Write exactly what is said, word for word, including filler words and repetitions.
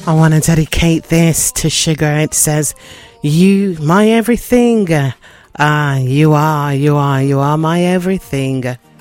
I want to dedicate this to Sugar. It says, you, my everything. Ah, you are, you are, you are my everything.